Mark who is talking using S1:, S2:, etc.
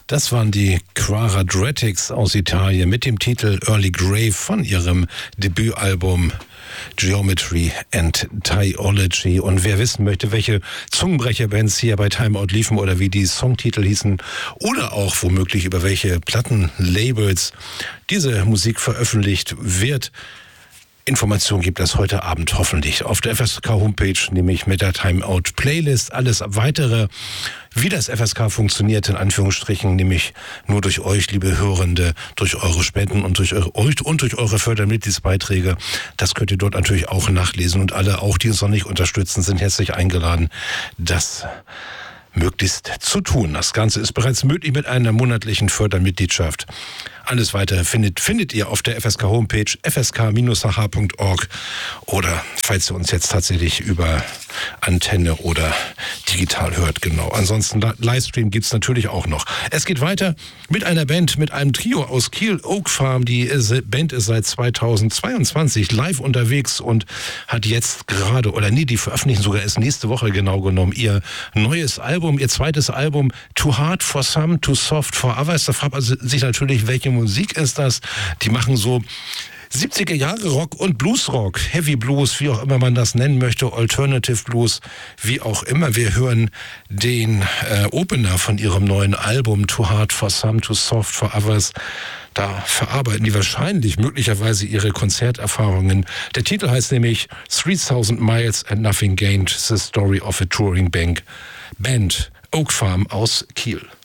S1: Das waren die Quadratics aus Italien mit dem Titel Early Grave von ihrem Debütalbum Geometry and Tyology. Und wer wissen möchte, welche Zungenbrecherbands hier bei Time Out liefen oder wie die Songtitel hießen oder auch womöglich über welche Plattenlabels diese Musik veröffentlicht wird, Informationen gibt es heute Abend hoffentlich auf der FSK-Homepage, nämlich mit der Timeout-Playlist. Alles Weitere, wie das FSK funktioniert, in Anführungsstrichen, nämlich nur durch euch, liebe Hörende, durch eure Spenden und durch eure Fördermitgliedsbeiträge. Das könnt ihr dort natürlich auch nachlesen. Und alle, auch die uns noch nicht unterstützen, sind herzlich eingeladen, das möglichst zu tun. Das Ganze ist bereits möglich mit einer monatlichen Fördermitgliedschaft. Alles Weitere findet ihr auf der FSK-Homepage fsk-hh.org oder falls ihr uns jetzt tatsächlich über Antenne oder digital hört, genau. Ansonsten Livestream gibt's natürlich auch noch. Es geht weiter mit einer Band, mit einem Trio aus Kiel, Oak Farm. Die Band ist seit 2022 live unterwegs und hat jetzt gerade, die veröffentlichen sogar erst nächste Woche genau genommen, ihr neues Album, ihr zweites Album, Too Hard for Some, Too Soft for Others. Da fragt man sich natürlich, welche Musik ist das? Die machen so 70er Jahre Rock und Bluesrock, Heavy Blues, wie auch immer man das nennen möchte, Alternative Blues, wie auch immer. Wir hören den Opener von ihrem neuen Album, Too Hard for Some, Too Soft for Others. Da verarbeiten die möglicherweise ihre Konzerterfahrungen. Der Titel heißt nämlich 3000 Miles and Nothing Gained, The Story of a Touring Band, Oak Farm aus Kiel.